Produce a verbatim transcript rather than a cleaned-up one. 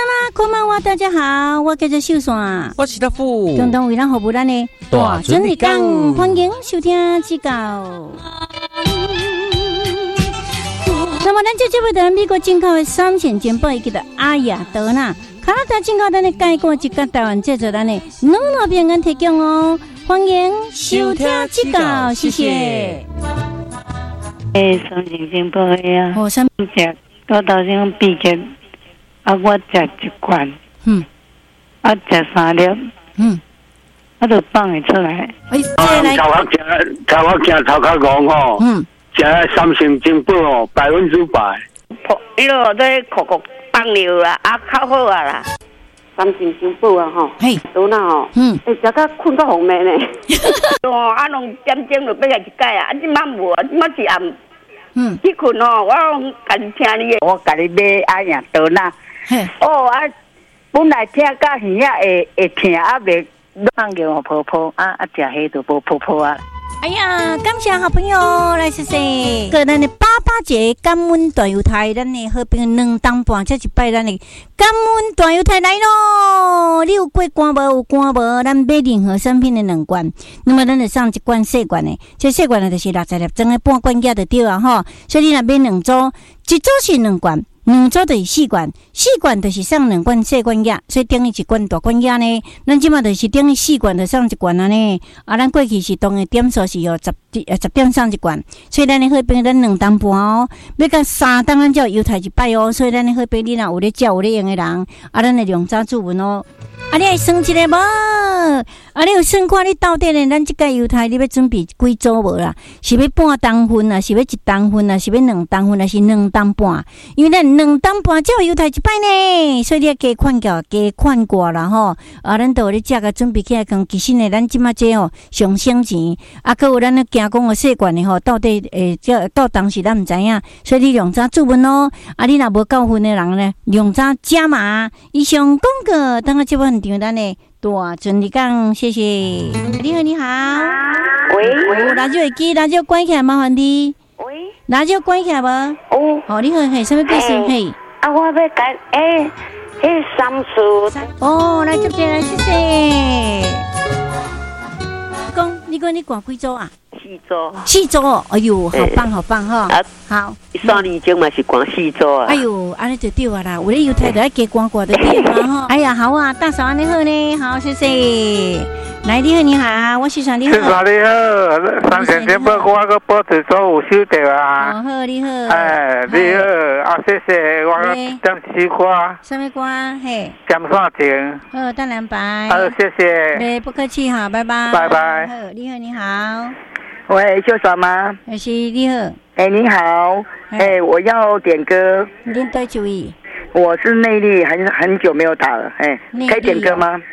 啦，こんばんは，大家好，我叫做秀山， 我是大富， 共同为咱服务咱的大准日讲，欢迎收听指教。那么，咱这节目的美国进口的三线节目，伊叫做阿雅德纳，加拿大进口咱的介绍一个台湾制作咱的两路平安提供哦，欢迎收听指教，谢谢。 诶，三线节目呀， 哦，三食我头先毕业，啊，我食一罐， 嗯， 啊，食三粒， 嗯， 我就放会出来。 哎，再来， 头壳惊，头壳惊，头壳戆吼。 嗯。 食三成真补哦，百分之百。 迄落在酷酷放尿啦，啊，较好啊啦。三成真补啊吼， 嘿， 倒哪吼， 嗯， 会食到困到红面呢。哦，啊，拢点钟就要来一盖啊，啊，即摆无啊，即摆是暗。 嗯， 去困哦，我家己听你的，我家己买啊呀倒哪。 嘿， 哦啊，本来听到耳仔会会疼，啊袂放叫我泡泡啊啊，食迄就无泡泡啊。 哎呀，感谢好朋友来谢谢。个咱的爸爸节感恩大犹太，咱的好朋友两当半，这一摆咱的感恩大犹太来咯。你有过关无？有关无？咱买任何产品的两罐，那么咱就送一罐细罐的，这细罐的就是六十粒装的半罐价就对啊吼。所以你若买两组，一组是两罐。两组就是四罐，四罐就是送两罐细罐药，所以等于一罐大罐药呢。咱即马就是等于四罐就送一罐啊呢。啊，咱过去是当的点数是有十呃十点送一罐，所以咱的好朋友咱两当半哦，要到三当咱才有犹太一摆哦。所以咱的好朋友你若有咧照有咧用的人，啊，咱的量早注文哦。啊，你爱算一个无？啊，你有算看你到底呢？咱即个犹太你要准备几组无啦？是要半当份啊？是要一当份啊？是要两当份啊？是两当半？因为咱两当半才有犹太一摆呢，所以你要加款价加款过啦吼。啊，咱都有咧价格准备起来，讲其实呢，咱即马这哦上省钱，啊，佮有咱咧加工的细罐的吼，到底诶，这到当时咱毋知影，所以你量早注文哦。啊，你若无够分的人呢，量早加码。以上广告，等下这部很长咱的大准你讲，谢谢。你好，你好。 喂喂， 有垃圾机，垃圾关起来，麻烦你。 喂， 垃圾关起来无？ 哦， 好，你好，嘿，什么故事？嘿。 啊，我要改诶，迄三树。 哦，来这边来，谢谢。讲，你讲你挂几组啊？ 四组。 四组，哎呦，好棒，好棒哈！ 啊， 好。 三年前嘛是挂四组啊。 哎呦，安尼就对啊啦，有咧犹太就要加挂挂就对嘛哈。哎呀，好啊，大嫂安尼好呢，好，谢谢。来，你好，你好，我是啥？你好。 是啥？你好，三线节目我个报纸做有收到啊。 哦，好，你好。 哎，你好，啊，谢谢，我点西瓜。 什么瓜？嘿。 点啥钱？ 好，蛋两百。 好，谢谢。 对，不客气哈，拜拜。 拜拜。 好，你好，你好。 喂，秀爽吗？ 还是你好。 哎，你好。哎，我要点歌。 您对注意。 我是内力，很很久没有打了，哎，可以点歌吗？